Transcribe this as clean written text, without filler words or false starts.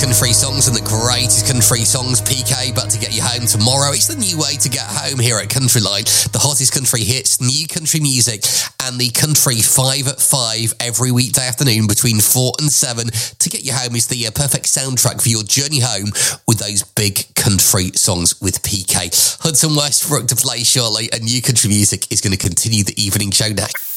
Country songs and the greatest country songs, PK, but to get you home tomorrow. It's the new way to get home here at Countryline. The hottest country hits, new country music, and the Country 5 at 5 every weekday afternoon between 4 and 7 to get you home is the perfect soundtrack for your journey home with those big country songs with PK. Hudson Westbrook to play shortly, and new country music is going to continue the evening show next.